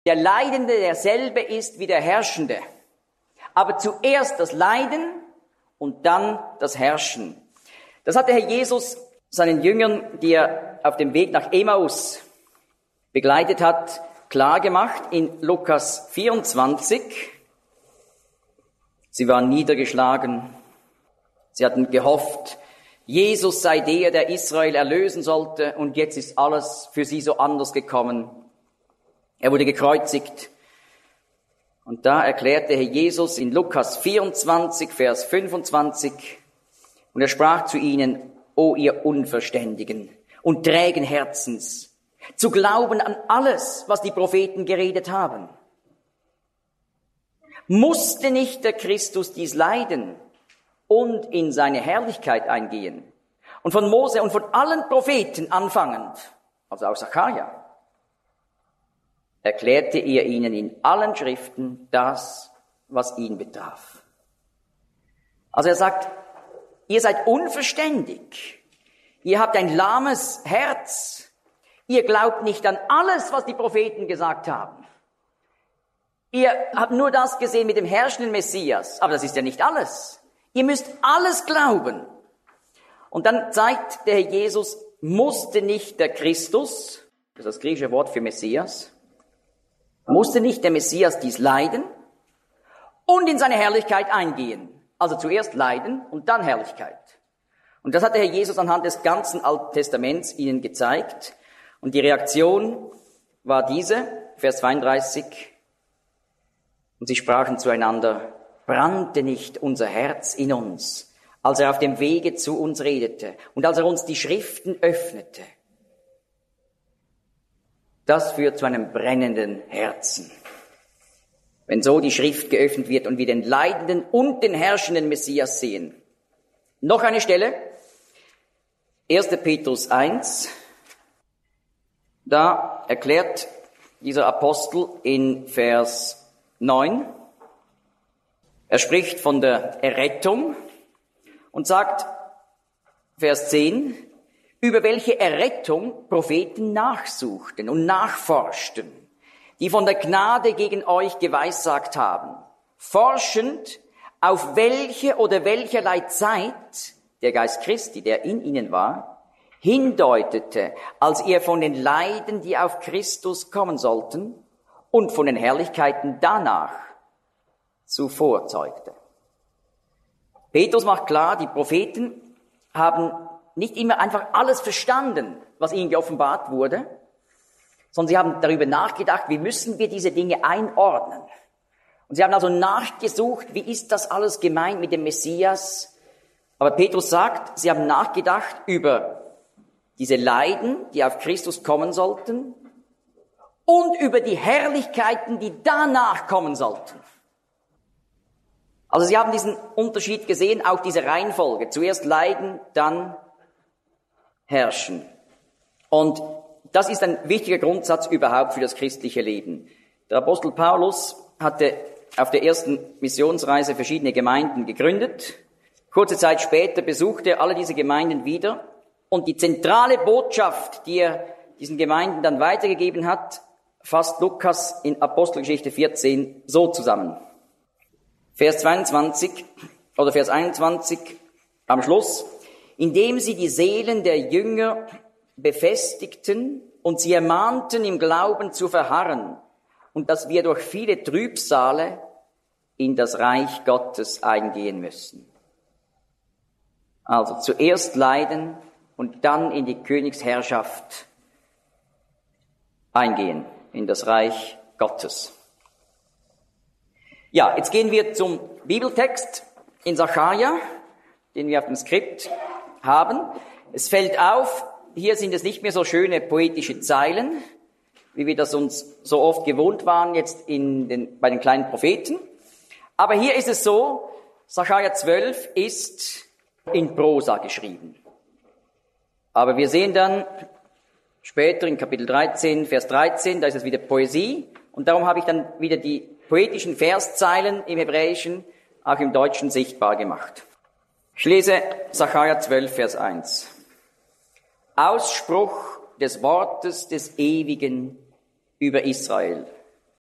der Leidende derselbe ist wie der Herrschende. Aber zuerst das Leiden und dann das Herrschen. Das hat der Herr Jesus seinen Jüngern, die er auf dem Weg nach Emmaus begleitet hat, klargemacht in Lukas 24. Sie waren niedergeschlagen. Sie hatten gehofft, Jesus sei der Israel erlösen sollte, und jetzt ist alles für sie so anders gekommen. Er wurde gekreuzigt. Und da erklärte Herr Jesus in Lukas 24, Vers 25, und er sprach zu ihnen: O ihr Unverständigen und trägen Herzens, zu glauben an alles, was die Propheten geredet haben. Musste nicht der Christus dies leiden und in seine Herrlichkeit eingehen? Und von Mose und von allen Propheten anfangend, also auch Sacharja, erklärte er ihnen in allen Schriften das, was ihn betraf. Also er sagt, ihr seid unverständig, ihr habt ein lahmes Herz, ihr glaubt nicht an alles, was die Propheten gesagt haben. Ihr habt nur das gesehen mit dem herrschenden Messias, aber das ist ja nicht alles. Ihr müsst alles glauben. Und dann zeigt der Herr Jesus, musste nicht der Christus, das ist das griechische Wort für Messias, musste nicht der Messias dies leiden und in seine Herrlichkeit eingehen. Also zuerst Leiden und dann Herrlichkeit. Und das hat der Herr Jesus anhand des ganzen Alten Testaments ihnen gezeigt. Und die Reaktion war diese, Vers 32. Und sie sprachen zueinander: Brannte nicht unser Herz in uns, als er auf dem Wege zu uns redete und als er uns die Schriften öffnete? Das führt zu einem brennenden Herzen. Wenn so die Schrift geöffnet wird und wir den leidenden und den herrschenden Messias sehen. Noch eine Stelle, 1. Petrus 1. Da erklärt dieser Apostel in Vers 9, er spricht von der Errettung und sagt, Vers 10, über welche Errettung Propheten nachsuchten und nachforschten, die von der Gnade gegen euch geweissagt haben, forschend, auf welche oder welcherlei Zeit der Geist Christi, der in ihnen war, hindeutete, als ihr von den Leiden, die auf Christus kommen sollten, und von den Herrlichkeiten danach zuvor zeugte. Petrus macht klar, die Propheten haben nicht immer einfach alles verstanden, was ihnen geoffenbart wurde, sondern sie haben darüber nachgedacht, wie müssen wir diese Dinge einordnen. Und sie haben also nachgesucht, wie ist das alles gemeint mit dem Messias. Aber Petrus sagt, sie haben nachgedacht über diese Leiden, die auf Christus kommen sollten, und über die Herrlichkeiten, die danach kommen sollten. Also sie haben diesen Unterschied gesehen, auch diese Reihenfolge. Zuerst Leiden, dann Herrschen. Und das ist ein wichtiger Grundsatz überhaupt für das christliche Leben. Der Apostel Paulus hatte auf der ersten Missionsreise verschiedene Gemeinden gegründet. Kurze Zeit später besuchte er alle diese Gemeinden wieder. Und die zentrale Botschaft, die er diesen Gemeinden dann weitergegeben hat, fasst Lukas in Apostelgeschichte 14 so zusammen. Vers 22 oder Vers 21 am Schluss. Indem sie die Seelen der Jünger befestigten und sie ermahnten, im Glauben zu verharren und dass wir durch viele Trübsale in das Reich Gottes eingehen müssen. Also zuerst leiden und dann in die Königsherrschaft eingehen, in das Reich Gottes. Ja, jetzt gehen wir zum Bibeltext in Sacharja, den wir auf dem Skript haben. Es fällt auf, hier sind es nicht mehr so schöne poetische Zeilen, wie wir das uns so oft gewohnt waren jetzt bei den kleinen Propheten. Aber hier ist es so, Sacharja 12 ist in Prosa geschrieben. Aber wir sehen dann später in Kapitel 13, Vers 13, da ist es wieder Poesie. Und darum habe ich dann wieder die poetischen Verszeilen im Hebräischen auch im Deutschen sichtbar gemacht. Ich lese Sacharja 12, Vers 1. Ausspruch des Wortes des Ewigen über Israel.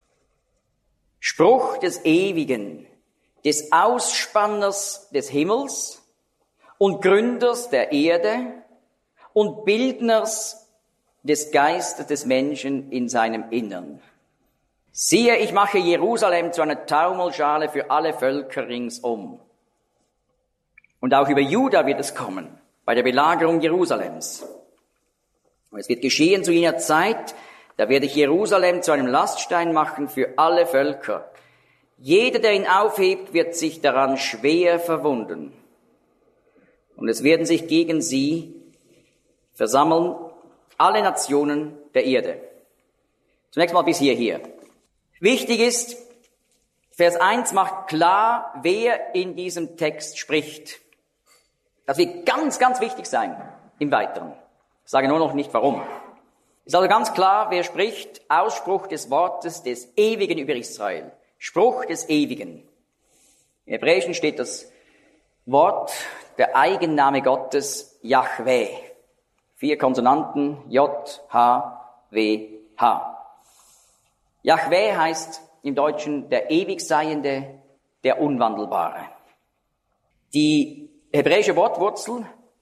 Spruch des Ewigen, des Ausspanners des Himmels und Gründers der Erde und Bildners des Geistes des Menschen in seinem Innern. Siehe, ich mache Jerusalem zu einer Taumelschale für alle Völker ringsum. Und auch über Juda wird es kommen, bei der Belagerung Jerusalems. Und es wird geschehen zu jener Zeit, da werde ich Jerusalem zu einem Laststein machen für alle Völker. Jeder, der ihn aufhebt, wird sich daran schwer verwunden. Und es werden sich gegen sie versammeln alle Nationen der Erde. Zunächst mal bis hierher. Wichtig ist, Vers 1 macht klar, wer in diesem Text spricht. Das wird ganz, ganz wichtig sein im Weiteren. Ich sage nur noch nicht warum. Ist also ganz klar, wer spricht, Ausspruch des Wortes des Ewigen über Israel. Spruch des Ewigen. Im Hebräischen steht das Wort, der Eigenname Gottes, Jahweh. 4 Konsonanten, J, H, W, H. Jahweh heißt im Deutschen der Ewigseiende, der Unwandelbare. Die hebräische Wortwurzel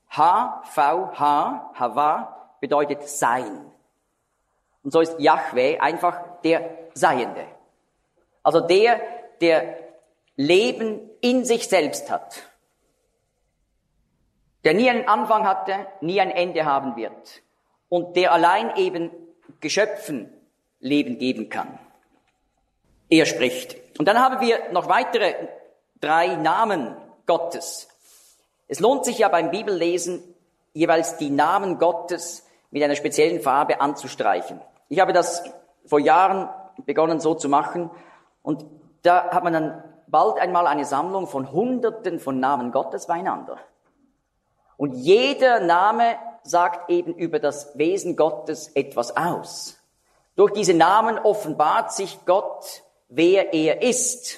HVH, Hava, bedeutet Sein. Und so ist Jahweh einfach der Seiende. Also der Leben in sich selbst hat. Der nie einen Anfang hatte, nie ein Ende haben wird. Und der allein eben Geschöpfen Leben geben kann. Er spricht. Und dann haben wir noch weitere 3 Namen Gottes. Es lohnt sich ja beim Bibellesen, jeweils die Namen Gottes mit einer speziellen Farbe anzustreichen. Ich habe das vor Jahren begonnen so zu machen und da hat man dann bald einmal eine Sammlung von Hunderten von Namen Gottes beieinander. Und jeder Name sagt eben über das Wesen Gottes etwas aus. Durch diese Namen offenbart sich Gott, wer er ist.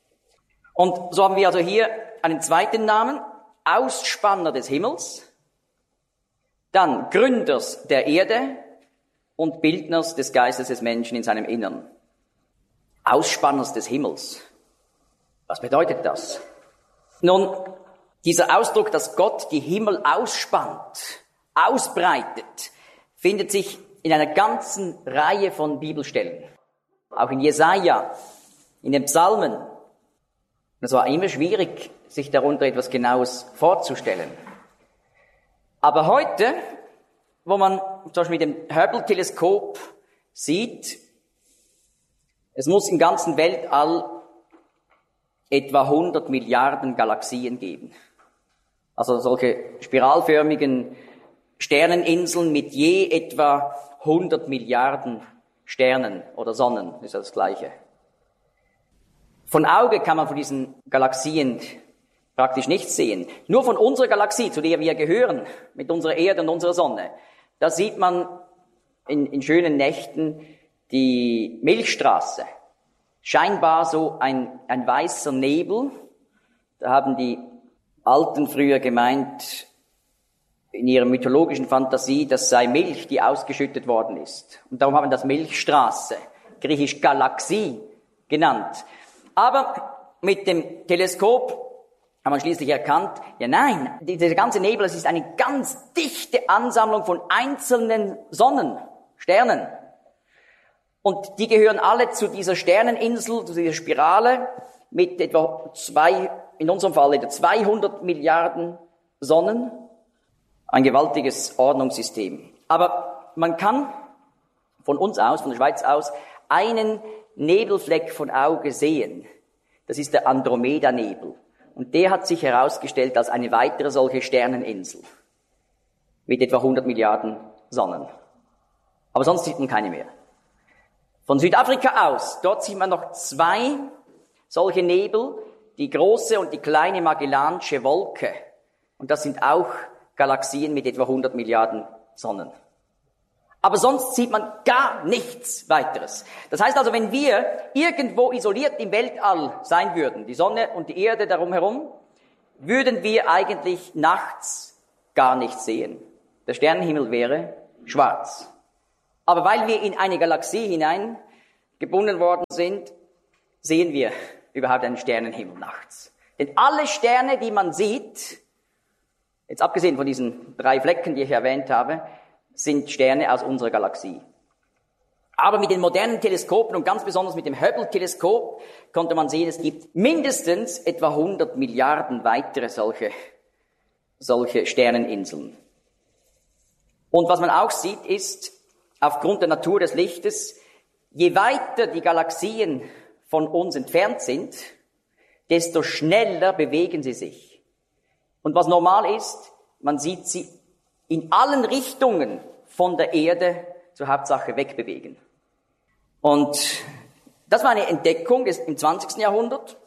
Und so haben wir also hier einen zweiten Namen, Ausspanner des Himmels, dann Gründers der Erde und Bildners des Geistes des Menschen in seinem Innern. Ausspanners des Himmels. Was bedeutet das? Nun, dieser Ausdruck, dass Gott die Himmel ausspannt, ausbreitet, findet sich in einer ganzen Reihe von Bibelstellen. Auch in Jesaja, in den Psalmen. Es war immer schwierig, sich darunter etwas Genaues vorzustellen. Aber heute, wo man zum Beispiel mit dem Hubble-Teleskop sieht, es muss im ganzen Weltall etwa 100 Milliarden Galaxien geben. Also solche spiralförmigen Sterneninseln mit je etwa 100 Milliarden Sternen oder Sonnen, ist das Gleiche. Von Auge kann man von diesen Galaxien praktisch nichts sehen. Nur von unserer Galaxie, zu der wir gehören, mit unserer Erde und unserer Sonne, da sieht man in schönen Nächten die Milchstraße. Scheinbar so ein weißer Nebel. Da haben die Alten früher gemeint, in ihrer mythologischen Fantasie, das sei Milch, die ausgeschüttet worden ist. Und darum haben das Milchstraße, griechisch Galaxie, genannt. Aber mit dem Teleskop haben wir schließlich erkannt, ja nein, dieser ganze Nebel, das ist eine ganz dichte Ansammlung von einzelnen Sonnen, Sternen. Und die gehören alle zu dieser Sterneninsel, zu dieser Spirale mit etwa in unserem Fall etwa 200 Milliarden Sonnen. Ein gewaltiges Ordnungssystem. Aber man kann von uns aus, von der Schweiz aus, einen Nebelfleck von Auge sehen. Das ist der Andromeda-Nebel. Und der hat sich herausgestellt als eine weitere solche Sterneninsel mit etwa 100 Milliarden Sonnen. Aber sonst sieht man keine mehr. Von Südafrika aus, dort sieht man noch 2 solche Nebel, die große und die kleine Magellansche Wolke. Und das sind auch Galaxien mit etwa 100 Milliarden Sonnen. Aber sonst sieht man gar nichts weiteres. Das heißt also, wenn wir irgendwo isoliert im Weltall sein würden, die Sonne und die Erde darum herum, würden wir eigentlich nachts gar nichts sehen. Der Sternenhimmel wäre schwarz. Aber weil wir in eine Galaxie hinein gebunden worden sind, sehen wir überhaupt einen Sternenhimmel nachts? Denn alle Sterne, die man sieht, jetzt abgesehen von diesen 3 Flecken, die ich erwähnt habe, sind Sterne aus unserer Galaxie. Aber mit den modernen Teleskopen und ganz besonders mit dem Hubble-Teleskop konnte man sehen, es gibt mindestens etwa 100 Milliarden weitere solche Sterneninseln. Und was man auch sieht, ist, aufgrund der Natur des Lichtes, je weiter die Galaxien von uns entfernt sind, desto schneller bewegen sie sich. Und was normal ist, man sieht sie in allen Richtungen von der Erde zur Hauptsache wegbewegen. Und das war eine Entdeckung im 20. Jahrhundert.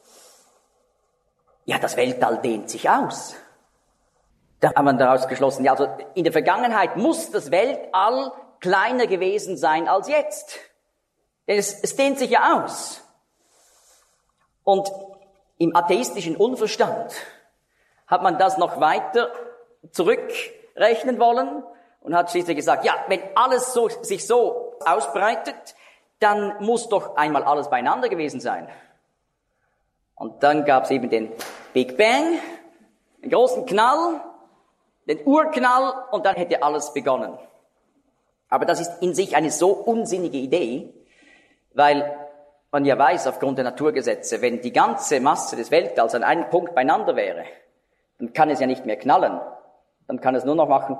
Ja, das Weltall dehnt sich aus. Da haben wir daraus geschlossen, ja, also in der Vergangenheit muss das Weltall kleiner gewesen sein als jetzt. Denn es dehnt sich ja aus. Und im atheistischen Unverstand hat man das noch weiter zurückrechnen wollen und hat schließlich gesagt, ja, wenn alles sich so ausbreitet, dann muss doch einmal alles beieinander gewesen sein. Und dann gab es eben den Big Bang, den großen Knall, den Urknall und dann hätte alles begonnen. Aber das ist in sich eine so unsinnige Idee, weil man ja weiß, aufgrund der Naturgesetze, wenn die ganze Masse des Weltalls an einem Punkt beieinander wäre, dann kann es ja nicht mehr knallen. Dann kann es nur noch machen.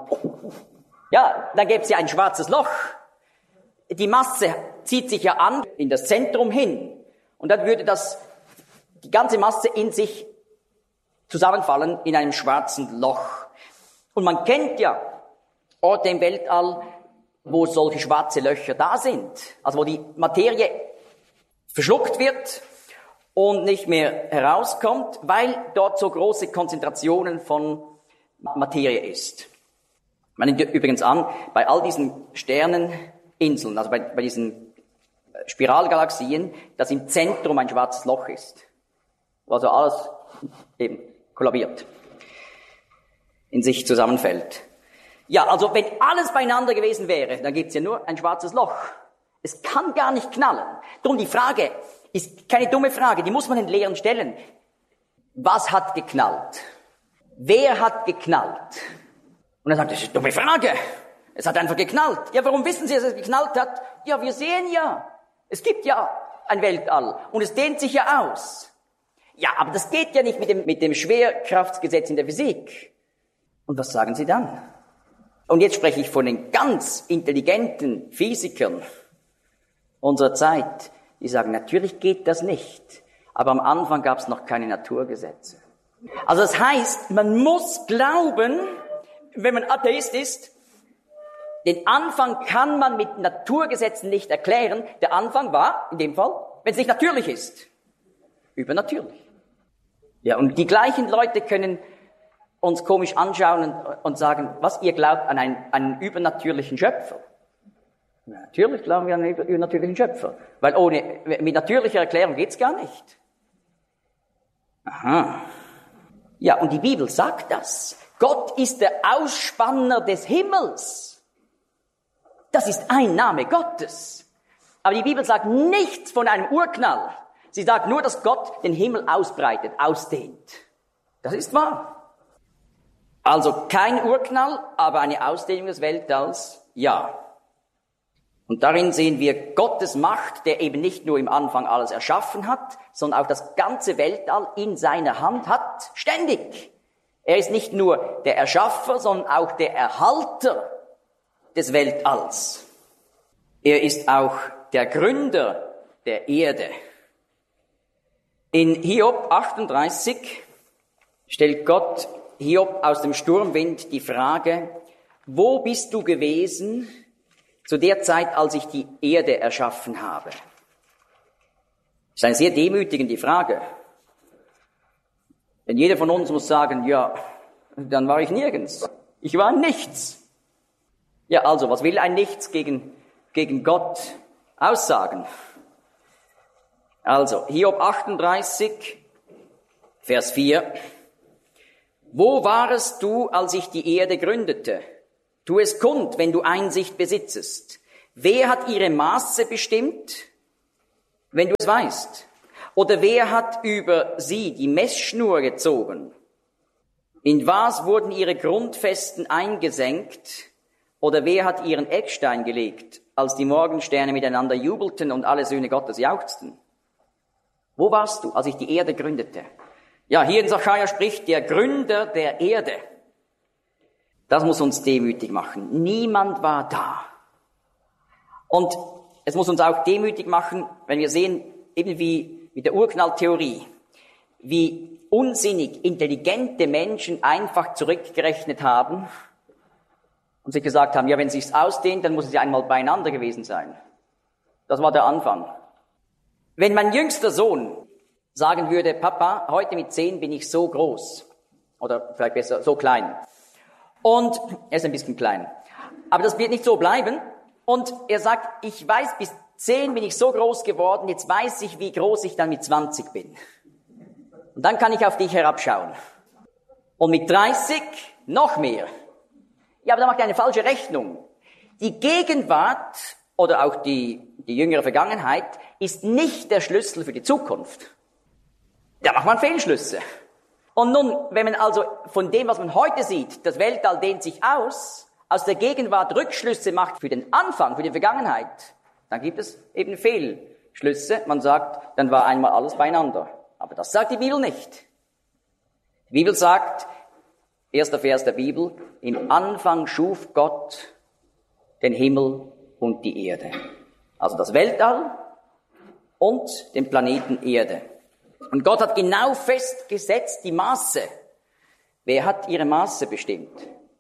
Ja, dann gäbe es ja ein schwarzes Loch. Die Masse zieht sich ja an in das Zentrum hin. Und dann würde die ganze Masse in sich zusammenfallen in einem schwarzen Loch. Und man kennt ja Orte im Weltall, wo solche schwarze Löcher da sind. Also wo die Materie verschluckt wird und nicht mehr herauskommt, weil dort so große Konzentrationen von Materie ist. Man nimmt übrigens an, bei all diesen Sterneninseln, also bei diesen Spiralgalaxien, dass im Zentrum ein schwarzes Loch ist. Wo also alles eben kollabiert, in sich zusammenfällt. Ja, also wenn alles beieinander gewesen wäre, dann gibt's ja nur ein schwarzes Loch. Es kann gar nicht knallen. Darum die Frage ist keine dumme Frage, die muss man den Lehrern stellen. Was hat geknallt? Wer hat geknallt? Und er sagt, das ist eine dumme Frage. Es hat einfach geknallt. Ja, warum wissen Sie, dass es geknallt hat? Ja, wir sehen ja. Es gibt ja ein Weltall und es dehnt sich ja aus. Ja, aber das geht ja nicht mit dem Schwerkraftsgesetz in der Physik. Und was sagen Sie dann? Und jetzt spreche ich von den ganz intelligenten Physikern unserer Zeit, die sagen, natürlich geht das nicht. Aber am Anfang gab es noch keine Naturgesetze. Also das heißt, man muss glauben, wenn man Atheist ist, den Anfang kann man mit Naturgesetzen nicht erklären. Der Anfang war, in dem Fall, wenn es nicht natürlich ist, übernatürlich. Ja, und die gleichen Leute können uns komisch anschauen und sagen, was, ihr glaubt an einen übernatürlichen Schöpfer? Ja, natürlich glauben wir an einen übernatürlichen Schöpfer, weil mit natürlicher Erklärung geht's gar nicht. Aha. Ja, und die Bibel sagt das. Gott ist der Ausspanner des Himmels. Das ist ein Name Gottes. Aber die Bibel sagt nichts von einem Urknall. Sie sagt nur, dass Gott den Himmel ausbreitet, ausdehnt. Das ist wahr. Also kein Urknall, aber eine Ausdehnung des Weltalls, ja. Und darin sehen wir Gottes Macht, der eben nicht nur im Anfang alles erschaffen hat, sondern auch das ganze Weltall in seiner Hand hat, ständig. Er ist nicht nur der Erschaffer, sondern auch der Erhalter des Weltalls. Er ist auch der Gründer der Erde. In Hiob 38 stellt Gott Hiob aus dem Sturmwind die Frage, wo bist du gewesen zu der Zeit, als ich die Erde erschaffen habe? Das ist eine sehr demütigende Frage. Denn jeder von uns muss sagen, ja, dann war ich nirgends. Ich war nichts. Ja, also, was will ein Nichts gegen Gott aussagen? Also, Hiob 38, Vers 4. Wo warest du, als ich die Erde gründete? Tu es kund, wenn du Einsicht besitzest. Wer hat ihre Maße bestimmt, wenn du es weißt? Oder wer hat über sie die Messschnur gezogen? In was wurden ihre Grundfesten eingesenkt? Oder wer hat ihren Eckstein gelegt, als die Morgensterne miteinander jubelten und alle Söhne Gottes jauchzten? Wo warst du, als ich die Erde gründete? Ja, hier in Sacharja spricht der Gründer der Erde. Das muss uns demütig machen. Niemand war da. Und es muss uns auch demütig machen, wenn wir sehen, eben wie mit der Urknalltheorie, wie unsinnig intelligente Menschen einfach zurückgerechnet haben und sich gesagt haben, ja, wenn es sich ausdehnt, dann muss es ja einmal beieinander gewesen sein. Das war der Anfang. Wenn mein jüngster Sohn sagen würde, Papa, heute mit 10 bin ich so groß, oder vielleicht besser, so klein. Und er ist ein bisschen klein. Aber das wird nicht so bleiben. Und er sagt, ich weiß, bis 10 bin ich so groß geworden, jetzt weiß ich, wie groß ich dann mit 20 bin. Und dann kann ich auf dich herabschauen. Und mit 30 noch mehr. Ja, aber da macht er eine falsche Rechnung. Die Gegenwart oder auch die jüngere Vergangenheit ist nicht der Schlüssel für die Zukunft. Da macht man Fehlschlüsse. Und nun, wenn man also von dem, was man heute sieht, das Weltall dehnt sich aus der Gegenwart Rückschlüsse macht für den Anfang, für die Vergangenheit, dann gibt es eben Fehlschlüsse. Man sagt, dann war einmal alles beieinander. Aber das sagt die Bibel nicht. Die Bibel sagt, erster Vers der Bibel, im Anfang schuf Gott den Himmel und die Erde. Also das Weltall und den Planeten Erde. Und Gott hat genau festgesetzt die Maße. Wer hat ihre Maße bestimmt?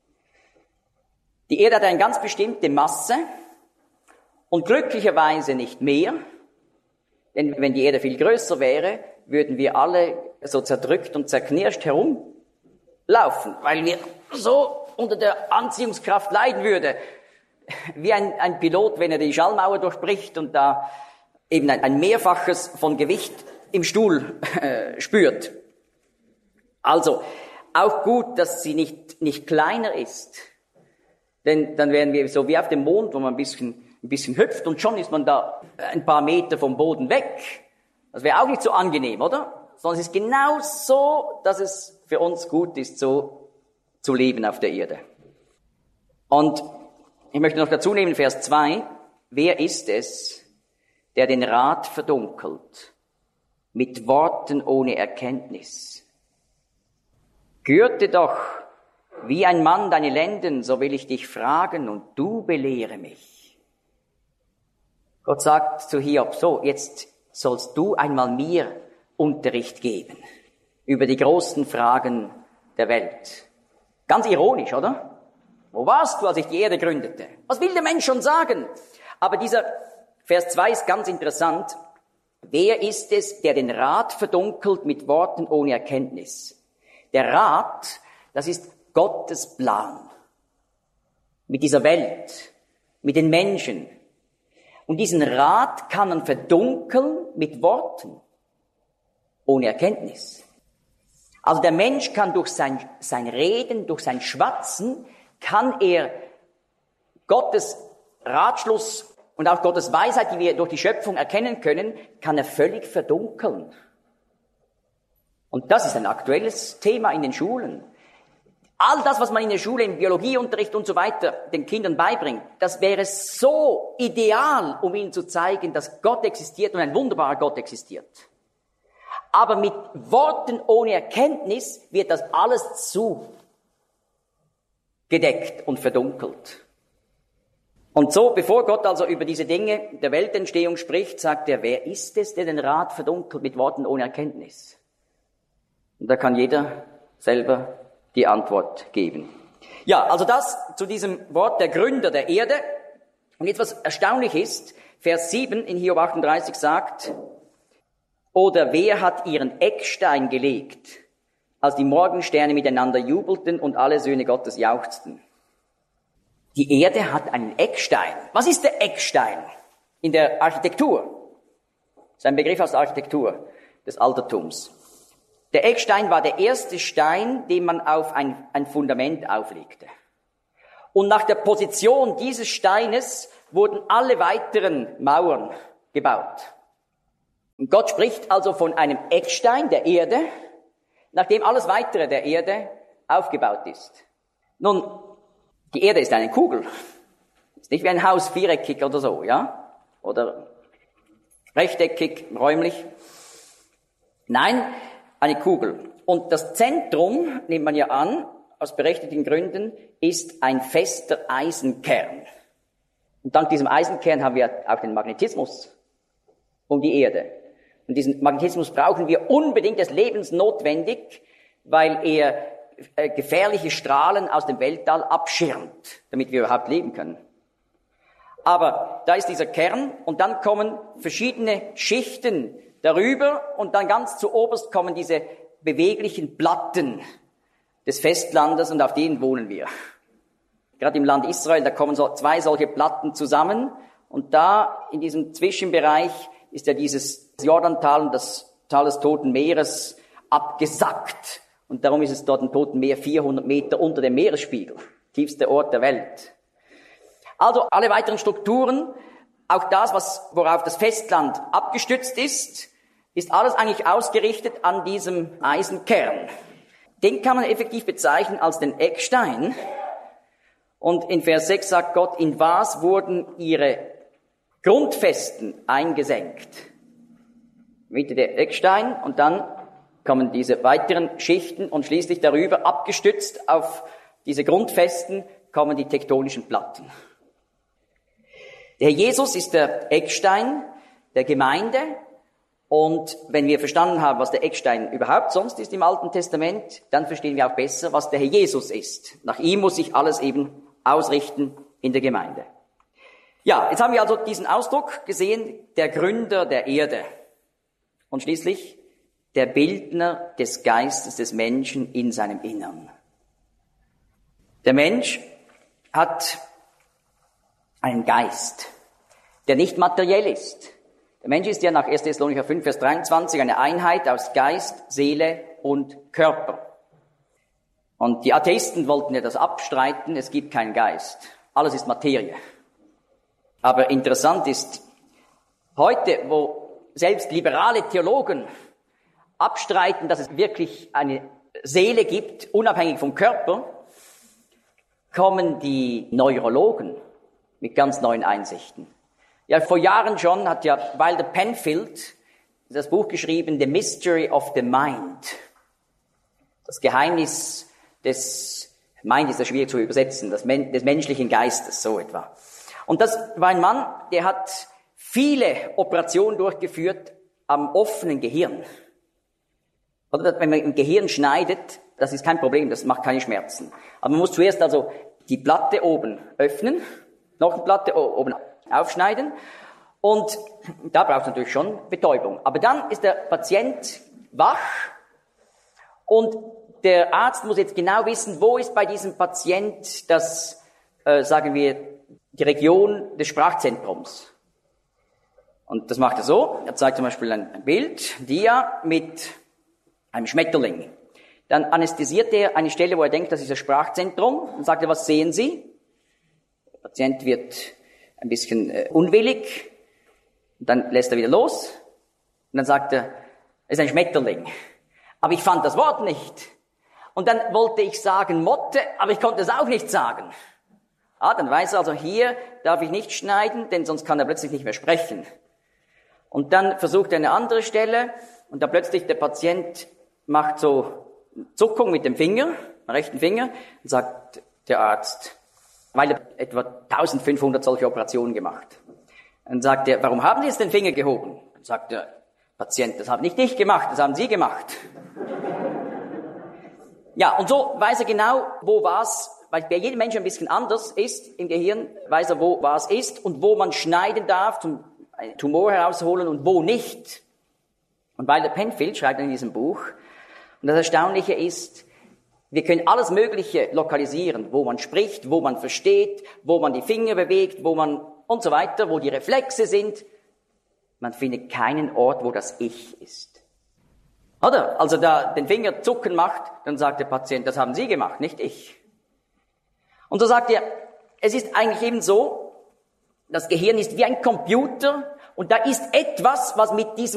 Die Erde hat eine ganz bestimmte Masse und glücklicherweise nicht mehr. Denn wenn die Erde viel größer wäre, würden wir alle so zerdrückt und zerknirscht herumlaufen, weil wir so unter der Anziehungskraft leiden würden. Wie ein Pilot, wenn er die Schallmauer durchbricht und da eben ein Mehrfaches von Gewicht im Stuhl spürt. Also, auch gut, dass sie nicht kleiner ist. Denn dann wären wir so wie auf dem Mond, wo man ein bisschen hüpft und schon ist man da ein paar Meter vom Boden weg. Das wäre auch nicht so angenehm, oder? Sondern es ist genau so, dass es für uns gut ist, so zu leben auf der Erde. Und ich möchte noch dazu nehmen, Vers 2. Wer ist es, der den Rat verdunkelt, mit Worten ohne Erkenntnis? Gürte doch wie ein Mann deine Lenden, so will ich dich fragen und du belehre mich. Gott sagt zu Hiob, so, jetzt sollst du einmal mir Unterricht geben über die großen Fragen der Welt. Ganz ironisch, oder? Wo warst du, als ich die Erde gründete? Was will der Mensch schon sagen? Aber dieser Vers 2 ist ganz interessant. Wer ist es, der den Rat verdunkelt mit Worten ohne Erkenntnis? Der Rat, das ist Gottes Plan. Mit dieser Welt, mit den Menschen. Und diesen Rat kann man verdunkeln mit Worten ohne Erkenntnis. Also der Mensch kann durch sein Reden, durch sein Schwatzen, kann er Gottes Ratschluss und auch Gottes Weisheit, die wir durch die Schöpfung erkennen können, kann er völlig verdunkeln. Und das ist ein aktuelles Thema in den Schulen. All das, was man in der Schule, im Biologieunterricht und so weiter den Kindern beibringt, das wäre so ideal, um ihnen zu zeigen, dass Gott existiert und ein wunderbarer Gott existiert. Aber mit Worten ohne Erkenntnis wird das alles zugedeckt und verdunkelt. Und so, bevor Gott also über diese Dinge der Weltentstehung spricht, sagt er, wer ist es, der den Rat verdunkelt mit Worten ohne Erkenntnis? Und da kann jeder selber die Antwort geben. Ja, also das zu diesem Wort der Gründer der Erde. Und jetzt was erstaunlich ist, Vers 7 in Hiob 38 sagt, oder wer hat ihren Eckstein gelegt, als die Morgensterne miteinander jubelten und alle Söhne Gottes jauchzten? Die Erde hat einen Eckstein. Was ist der Eckstein in der Architektur? Das ist ein Begriff aus der Architektur des Altertums. Der Eckstein war der erste Stein, den man auf ein Fundament auflegte. Und nach der Position dieses Steines wurden alle weiteren Mauern gebaut. Und Gott spricht also von einem Eckstein der Erde, nachdem alles weitere der Erde aufgebaut ist. Nun, die Erde ist eine Kugel. Ist nicht wie ein Haus, viereckig oder so, ja? Oder rechteckig, räumlich. Nein, eine Kugel. Und das Zentrum, nimmt man ja an, aus berechtigten Gründen, ist ein fester Eisenkern. Und dank diesem Eisenkern haben wir auch den Magnetismus um die Erde. Und diesen Magnetismus brauchen wir unbedingt, das ist lebensnotwendig, weil er gefährliche Strahlen aus dem Weltall abschirmt, damit wir überhaupt leben können. Aber da ist dieser Kern und dann kommen verschiedene Schichten darüber und dann ganz zu oberst kommen diese beweglichen Platten des Festlandes und auf denen wohnen wir. Gerade im Land Israel, da kommen so zwei solche Platten zusammen und da in diesem Zwischenbereich ist ja dieses Jordantal und das Tal des Toten Meeres abgesackt. Und darum ist es dort im Toten Meer 400 Meter unter dem Meeresspiegel. Tiefster Ort der Welt. Also alle weiteren Strukturen, auch das, worauf das Festland abgestützt ist alles eigentlich ausgerichtet an diesem Eisenkern. Den kann man effektiv bezeichnen als den Eckstein. Und in Vers 6 sagt Gott, in was wurden ihre Grundfesten eingesenkt? Mitte der Eckstein und dann kommen diese weiteren Schichten und schließlich darüber, abgestützt auf diese Grundfesten, kommen die tektonischen Platten. Der Herr Jesus ist der Eckstein der Gemeinde und wenn wir verstanden haben, was der Eckstein überhaupt sonst ist im Alten Testament, dann verstehen wir auch besser, was der Herr Jesus ist. Nach ihm muss sich alles eben ausrichten in der Gemeinde. Ja, jetzt haben wir also diesen Ausdruck gesehen, der Gründer der Erde und schließlich der Bildner des Geistes des Menschen in seinem Innern. Der Mensch hat einen Geist, der nicht materiell ist. Der Mensch ist ja nach 1. Thessalonicher 5, Vers 23 eine Einheit aus Geist, Seele und Körper. Und die Atheisten wollten ja das abstreiten, es gibt keinen Geist. Alles ist Materie. Aber interessant ist, heute, wo selbst liberale Theologen abstreiten, dass es wirklich eine Seele gibt, unabhängig vom Körper, kommen die Neurologen mit ganz neuen Einsichten. Ja, vor Jahren schon hat ja Wilder Penfield das Buch geschrieben, The Mystery of the Mind. Das Geheimnis des Mind ist ja schwierig zu übersetzen, des menschlichen Geistes, so etwa. Und das war ein Mann, der hat viele Operationen durchgeführt am offenen Gehirn. Oder wenn man im Gehirn schneidet, das ist kein Problem, das macht keine Schmerzen. Aber man muss zuerst also die Platte oben öffnen, noch eine Platte oben aufschneiden und da braucht es natürlich schon Betäubung. Aber dann ist der Patient wach und der Arzt muss jetzt genau wissen, wo ist bei diesem Patient das, sagen wir, die Region des Sprachzentrums. Und das macht er so, er zeigt zum Beispiel ein Bild, Dia mit einem Schmetterling. Dann anästhesiert er eine Stelle, wo er denkt, das ist das Sprachzentrum und sagt er, was sehen Sie? Der Patient wird ein bisschen unwillig und dann lässt er wieder los und dann sagt er, es ist ein Schmetterling. Aber ich fand das Wort nicht. Und dann wollte ich sagen Motte, aber ich konnte es auch nicht sagen. Dann weiß er also, hier darf ich nicht schneiden, denn sonst kann er plötzlich nicht mehr sprechen. Und dann versucht er eine andere Stelle und da plötzlich der Patient macht so Zuckung mit dem Finger, dem rechten Finger, und sagt der Arzt, weil er etwa 1500 solche Operationen gemacht. Dann sagt er, warum haben Sie jetzt den Finger gehoben? Dann sagt der Patient, das habe nicht ich gemacht, das haben Sie gemacht. Ja, und so weiß er genau, wo was, weil bei jedem Menschen ein bisschen anders ist im Gehirn, weiß er, wo was ist und wo man schneiden darf, zum einen Tumor herausholen und wo nicht. Und Wilder Penfield schreibt in diesem Buch, und das Erstaunliche ist, wir können alles Mögliche lokalisieren, wo man spricht, wo man versteht, wo man die Finger bewegt, wo man und so weiter, wo die Reflexe sind. Man findet keinen Ort, wo das Ich ist. Oder? Also da den Finger zucken macht, dann sagt der Patient, das haben Sie gemacht, nicht ich. Und so sagt er, es ist eigentlich eben so, das Gehirn ist wie ein Computer und da ist etwas, was mit diesem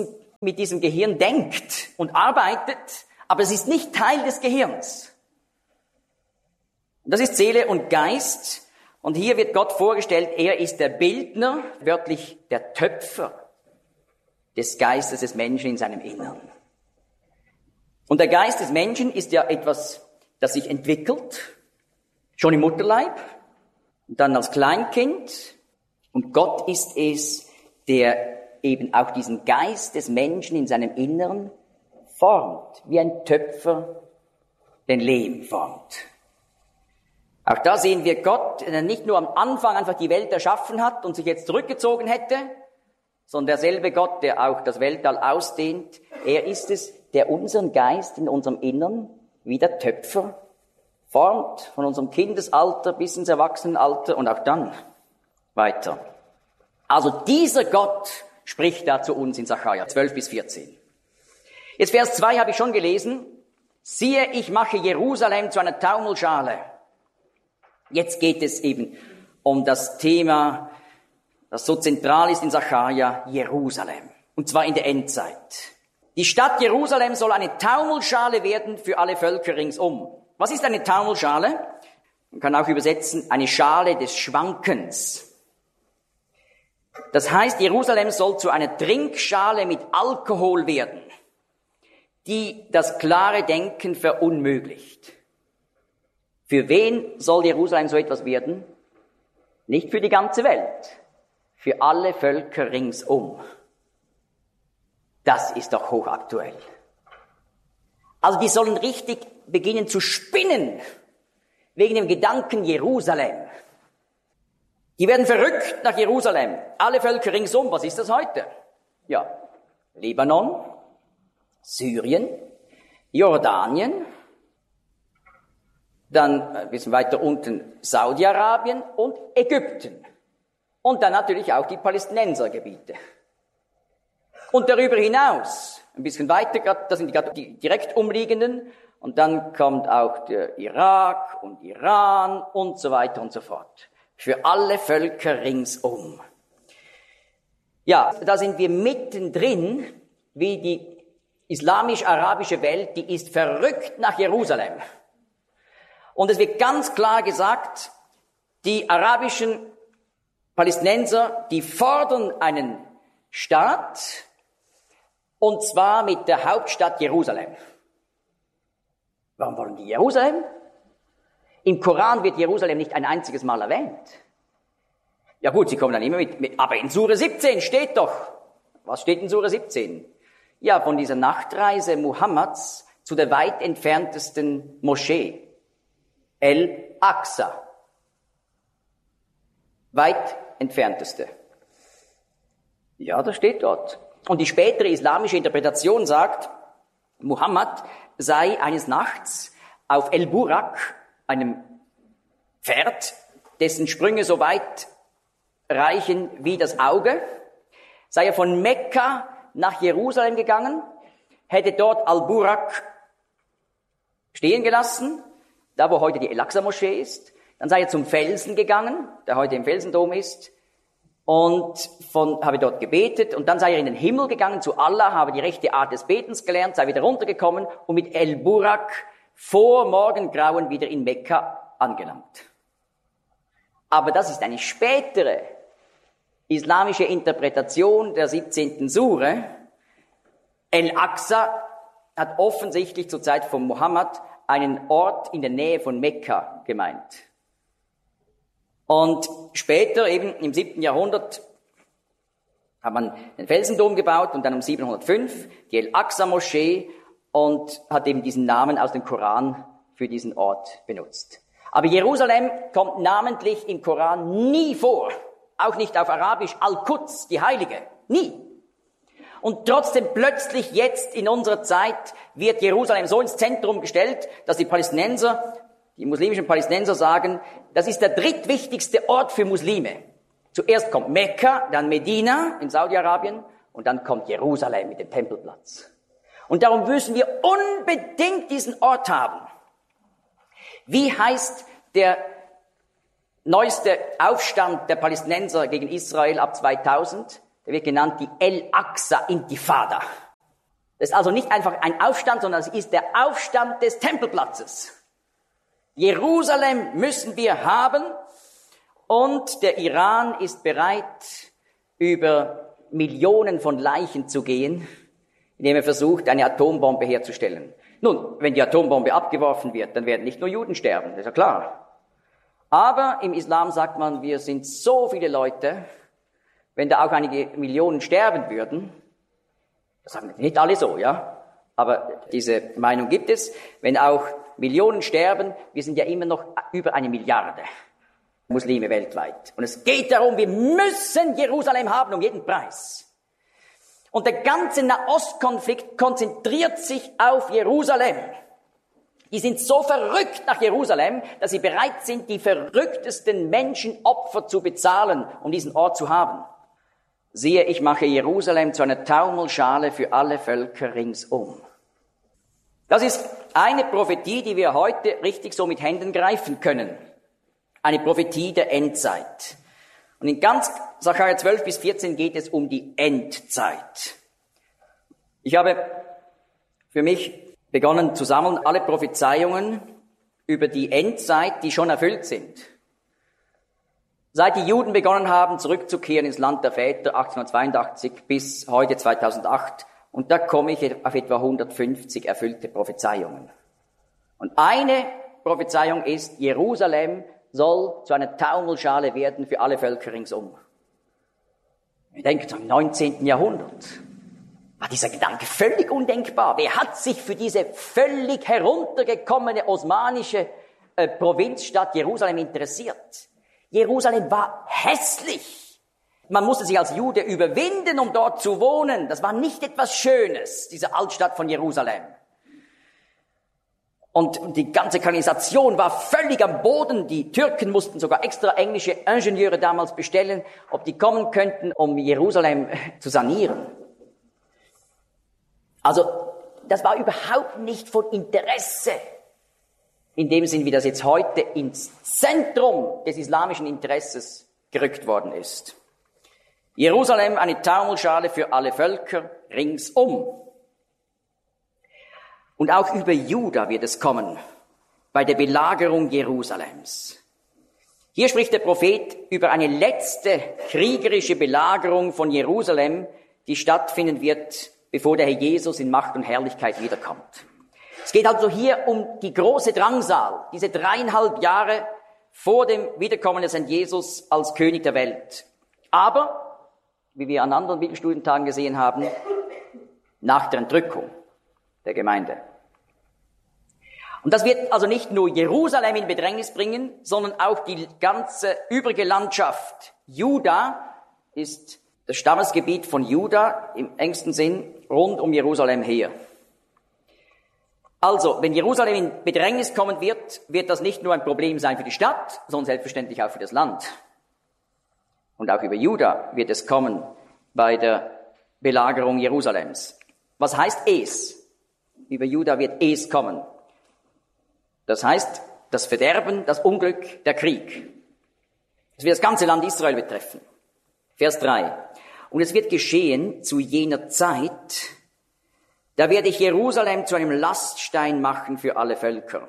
mit diesem Gehirn denkt und arbeitet, aber es ist nicht Teil des Gehirns. Das ist Seele und Geist. Und hier wird Gott vorgestellt, er ist der Bildner, wörtlich der Töpfer des Geistes des Menschen in seinem Innern. Und der Geist des Menschen ist ja etwas, das sich entwickelt, schon im Mutterleib, und dann als Kleinkind. Und Gott ist es, der eben auch diesen Geist des Menschen in seinem Innern formt, wie ein Töpfer den Lehm formt. Auch da sehen wir Gott, der nicht nur am Anfang einfach die Welt erschaffen hat und sich jetzt zurückgezogen hätte, sondern derselbe Gott, der auch das Weltall ausdehnt, er ist es, der unseren Geist in unserem Innern wie der Töpfer formt, von unserem Kindesalter bis ins Erwachsenenalter und auch dann weiter. Also dieser Gott spricht da zu uns in Sacharja 12 bis 14. Jetzt Vers 2 habe ich schon gelesen. Siehe, ich mache Jerusalem zu einer Taumelschale. Jetzt geht es eben um das Thema, das so zentral ist in Sacharja, Jerusalem. Und zwar in der Endzeit. Die Stadt Jerusalem soll eine Taumelschale werden für alle Völker ringsum. Was ist eine Taumelschale? Man kann auch übersetzen, eine Schale des Schwankens. Das heißt, Jerusalem soll zu einer Trinkschale mit Alkohol werden, die das klare Denken verunmöglicht. Für wen soll Jerusalem so etwas werden? Nicht für die ganze Welt, für alle Völker ringsum. Das ist doch hochaktuell. Also die sollen richtig beginnen zu spinnen wegen dem Gedanken Jerusalem. Die werden verrückt nach Jerusalem. Alle Völker ringsum. Was ist das heute? Ja, Libanon, Syrien, Jordanien, dann ein bisschen weiter unten Saudi-Arabien und Ägypten. Und dann natürlich auch die Palästinensergebiete. Und darüber hinaus, ein bisschen weiter, das sind die direkt umliegenden, und dann kommt auch der Irak und Iran und so weiter und so fort. Für alle Völker ringsum. Ja, da sind wir mittendrin, wie die islamisch-arabische Welt, die ist verrückt nach Jerusalem. Und es wird ganz klar gesagt, die arabischen Palästinenser, die fordern einen Staat, und zwar mit der Hauptstadt Jerusalem. Warum wollen die Jerusalem? Im Koran wird Jerusalem nicht ein einziges Mal erwähnt. Ja gut, sie kommen dann immer mit aber in Sure 17 steht doch. Was steht in Sure 17? Ja, von dieser Nachtreise Muhammads zu der weit entferntesten Moschee. El-Aqsa. Weit entfernteste. Ja, das steht dort. Und die spätere islamische Interpretation sagt, Muhammad sei eines Nachts auf El-Burak, einem Pferd, dessen Sprünge so weit reichen wie das Auge, sei er von Mekka nach Jerusalem gegangen, hätte dort Al-Burak stehen gelassen, da wo heute die El-Aqsa-Moschee ist, dann sei er zum Felsen gegangen, der heute im Felsendom ist, und habe dort gebetet, und dann sei er in den Himmel gegangen zu Allah, habe die rechte Art des Betens gelernt, sei wieder runtergekommen und mit El-Burak vor Morgengrauen wieder in Mekka angelangt. Aber das ist eine spätere islamische Interpretation der 17. Sure. El-Aqsa hat offensichtlich zur Zeit von Mohammed einen Ort in der Nähe von Mekka gemeint. Und später, eben im 7. Jahrhundert, hat man den Felsendom gebaut und dann um 705 die El-Aqsa-Moschee und hat eben diesen Namen aus dem Koran für diesen Ort benutzt. Aber Jerusalem kommt namentlich im Koran nie vor, auch nicht auf Arabisch, Al-Quds, die Heilige, nie. Und trotzdem plötzlich jetzt in unserer Zeit wird Jerusalem so ins Zentrum gestellt, dass die Palästinenser, die muslimischen Palästinenser sagen, das ist der drittwichtigste Ort für Muslime. Zuerst kommt Mekka, dann Medina in Saudi-Arabien und dann kommt Jerusalem mit dem Tempelplatz. Und darum müssen wir unbedingt diesen Ort haben. Wie heißt der neueste Aufstand der Palästinenser gegen Israel ab 2000? Der wird genannt die El-Aqsa-Intifada. Das ist also nicht einfach ein Aufstand, sondern es ist der Aufstand des Tempelplatzes. Jerusalem müssen wir haben und der Iran ist bereit, über Millionen von Leichen zu gehen, indem er versucht, eine Atombombe herzustellen. Nun, wenn die Atombombe abgeworfen wird, dann werden nicht nur Juden sterben, das ist ja klar. Aber im Islam sagt man, wir sind so viele Leute, wenn da auch einige Millionen sterben würden, das sagen nicht alle so, ja, aber diese Meinung gibt es, wenn auch Millionen sterben, wir sind ja immer noch über 1 Milliarde Muslime weltweit. Und es geht darum, wir müssen Jerusalem haben um jeden Preis. Und der ganze Nahostkonflikt konzentriert sich auf Jerusalem. Die sind so verrückt nach Jerusalem, dass sie bereit sind, die verrücktesten Menschenopfer zu bezahlen, um diesen Ort zu haben. Siehe, ich mache Jerusalem zu einer Taumelschale für alle Völker ringsum. Das ist eine Prophetie, die wir heute richtig so mit Händen greifen können. Eine Prophetie der Endzeit. Und in ganz Sacharja 12 bis 14 geht es um die Endzeit. Ich habe für mich begonnen zu sammeln alle Prophezeiungen über die Endzeit, die schon erfüllt sind. Seit die Juden begonnen haben, zurückzukehren ins Land der Väter 1882 bis heute 2008. Und da komme ich auf etwa 150 erfüllte Prophezeiungen. Und eine Prophezeiung ist, Jerusalem soll zu einer Taumelschale werden für alle Völker ringsum. Wir denken am 19. Jahrhundert. War dieser Gedanke völlig undenkbar. Wer hat sich für diese völlig heruntergekommene osmanische Provinzstadt Jerusalem interessiert? Jerusalem war hässlich. Man musste sich als Jude überwinden, um dort zu wohnen. Das war nicht etwas Schönes, diese Altstadt von Jerusalem. Und die ganze Kanalisation war völlig am Boden. Die Türken mussten sogar extra englische Ingenieure damals bestellen, ob die kommen könnten, um Jerusalem zu sanieren. Also, das war überhaupt nicht von Interesse. In dem Sinn, wie das jetzt heute ins Zentrum des islamischen Interesses gerückt worden ist. Jerusalem, eine Taumelschale für alle Völker ringsum. Und auch über Juda wird es kommen, bei der Belagerung Jerusalems. Hier spricht der Prophet über eine letzte kriegerische Belagerung von Jerusalem, die stattfinden wird, bevor der Herr Jesus in Macht und Herrlichkeit wiederkommt. Es geht also hier um die große Drangsal, diese 3,5 Jahre vor dem Wiederkommen des Herrn Jesus als König der Welt. Aber, wie wir an anderen Bibelstudientagen gesehen haben, nach der Entrückung der Gemeinde. Und das wird also nicht nur Jerusalem in Bedrängnis bringen, sondern auch die ganze übrige Landschaft. Juda ist das Stammesgebiet von Juda im engsten Sinn rund um Jerusalem her. Also, wenn Jerusalem in Bedrängnis kommen wird, wird das nicht nur ein Problem sein für die Stadt, sondern selbstverständlich auch für das Land. Und auch über Juda wird es kommen bei der Belagerung Jerusalems. Was heißt es? Über Juda wird es kommen. Das heißt, das Verderben, das Unglück, der Krieg. Das wird das ganze Land Israel betreffen. Vers 3. Und es wird geschehen zu jener Zeit, da werde ich Jerusalem zu einem Laststein machen für alle Völker.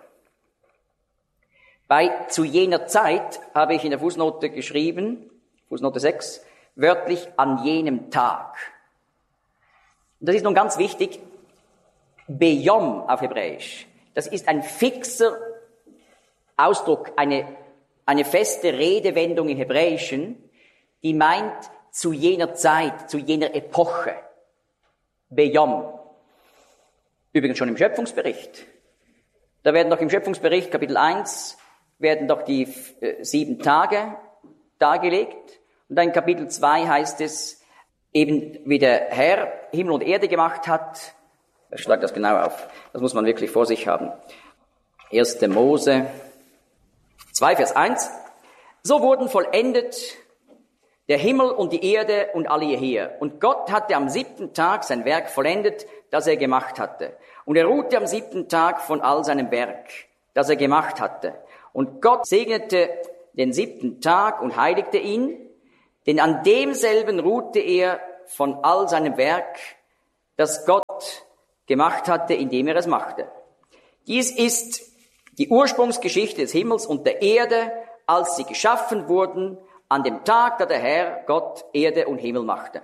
Zu jener Zeit habe ich in der Fußnote geschrieben, Fußnote 6, wörtlich an jenem Tag. Und das ist nun ganz wichtig, Beyom auf Hebräisch. Das ist ein fixer Ausdruck, eine feste Redewendung im Hebräischen, die meint zu jener Zeit, zu jener Epoche. Beyom. Übrigens schon im Schöpfungsbericht. Da werden doch im Schöpfungsbericht, Kapitel 1, werden doch die 7 Tage dargelegt. Und dann in Kapitel 2 heißt es, eben wie der Herr Himmel und Erde gemacht hat. Ich schlage das genau auf. Das muss man wirklich vor sich haben. 1. Mose 2, Vers 1. So wurden vollendet der Himmel und die Erde und alle ihr Heer. Und Gott hatte am 7. Tag sein Werk vollendet, das er gemacht hatte. Und er ruhte am 7. Tag von all seinem Werk, das er gemacht hatte. Und Gott segnete den 7. Tag und heiligte ihn, denn an demselben ruhte er von all seinem Werk, das Gott gemacht hatte, indem er es machte. Dies ist die Ursprungsgeschichte des Himmels und der Erde, als sie geschaffen wurden, an dem Tag, da der Herr Gott Erde und Himmel machte.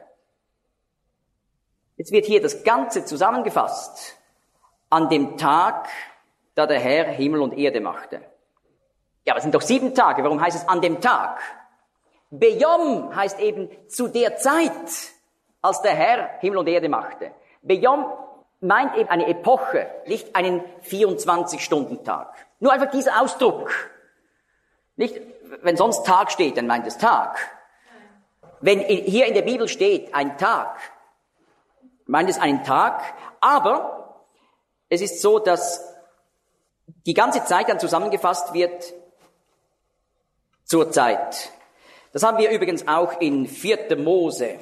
Jetzt wird hier das Ganze zusammengefasst. An dem Tag, da der Herr Himmel und Erde machte. Ja, aber es sind doch 7 Tage. Warum heißt es an dem Tag? Beyom heißt eben zu der Zeit, als der Herr Himmel und Erde machte. Beyom meint eben eine Epoche, nicht einen 24-Stunden-Tag. Nur einfach dieser Ausdruck. Nicht, wenn sonst Tag steht, dann meint es Tag. Wenn hier in der Bibel steht ein Tag, meint es einen Tag, aber es ist so, dass die ganze Zeit dann zusammengefasst wird zur Zeit. Das haben wir übrigens auch in 4. Mose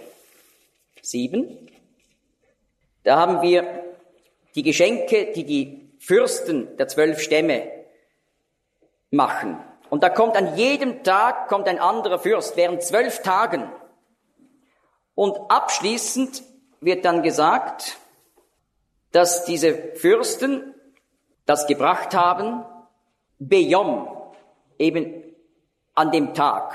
7. Da haben wir die Geschenke, die die Fürsten der 12 Stämme machen. Und da kommt an jedem Tag ein anderer Fürst, während 12 Tagen. Und abschließend wird dann gesagt, dass diese Fürsten das gebracht haben, Beyom, eben an dem Tag.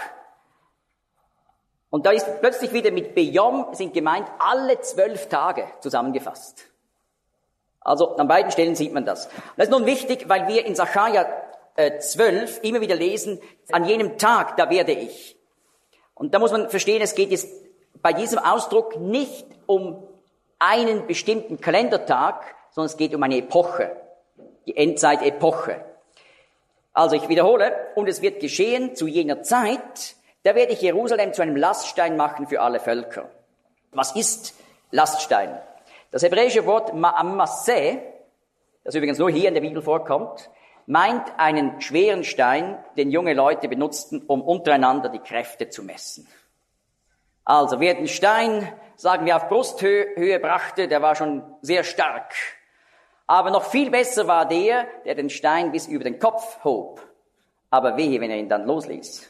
Und da ist plötzlich wieder mit Beyom sind gemeint alle 12 Tage zusammengefasst. Also an beiden Stellen sieht man das. Das ist nun wichtig, weil wir in Sacharja 12 immer wieder lesen, an jenem Tag, da werde ich. Und da muss man verstehen, es geht jetzt bei diesem Ausdruck nicht um einen bestimmten Kalendertag, sondern es geht um eine Epoche, die Endzeitepoche. Also ich wiederhole, und es wird geschehen zu jener Zeit, da werde ich Jerusalem zu einem Laststein machen für alle Völker. Was ist Laststein? Das hebräische Wort Ma'amasseh, das übrigens nur hier in der Bibel vorkommt, meint einen schweren Stein, den junge Leute benutzten, um untereinander die Kräfte zu messen. Also wer den Stein, sagen wir, auf Brusthöhe brachte, der war schon sehr stark. Aber noch viel besser war der den Stein bis über den Kopf hob. Aber wehe, wenn er ihn dann losließ.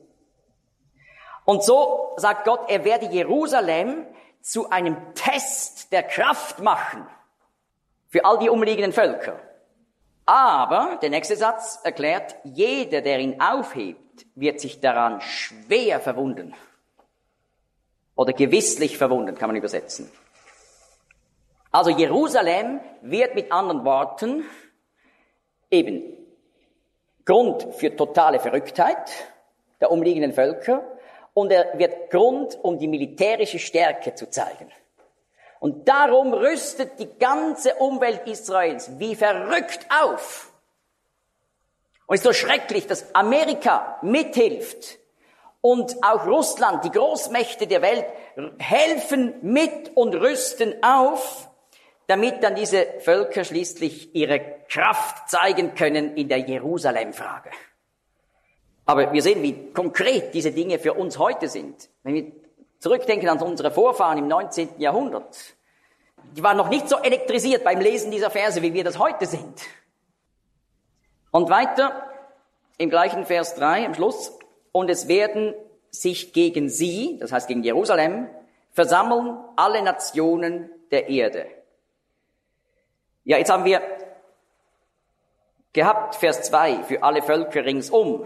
Und so sagt Gott, er werde Jerusalem zu einem Test der Kraft machen für all die umliegenden Völker. Aber, der nächste Satz erklärt, jeder, der ihn aufhebt, wird sich daran schwer verwunden. Oder gewisslich verwunden, kann man übersetzen. Also Jerusalem wird mit anderen Worten eben Grund für totale Verrücktheit der umliegenden Völker und er wird Grund, um die militärische Stärke zu zeigen. Und darum rüstet die ganze Umwelt Israels wie verrückt auf. Und es ist so schrecklich, dass Amerika mithilft und auch Russland, die Großmächte der Welt, helfen mit und rüsten auf, damit dann diese Völker schließlich ihre Kraft zeigen können in der Jerusalem-Frage. Aber wir sehen, wie konkret diese Dinge für uns heute sind. Wenn wir zurückdenken an unsere Vorfahren im 19. Jahrhundert, die waren noch nicht so elektrisiert beim Lesen dieser Verse, wie wir das heute sind. Und weiter, im gleichen Vers 3, am Schluss, und es werden sich gegen sie, das heißt gegen Jerusalem, versammeln alle Nationen der Erde. Ja, jetzt haben wir gehabt, Vers 2, für alle Völker ringsum.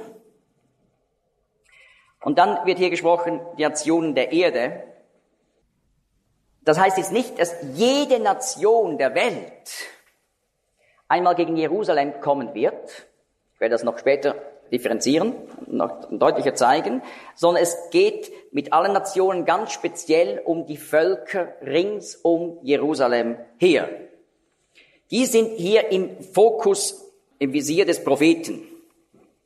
Und dann wird hier gesprochen, die Nationen der Erde. Das heißt jetzt nicht, dass jede Nation der Welt einmal gegen Jerusalem kommen wird. Ich werde das noch später differenzieren, noch deutlicher zeigen, sondern es geht mit allen Nationen ganz speziell um die Völker rings um Jerusalem her. Die sind hier im Fokus, im Visier des Propheten.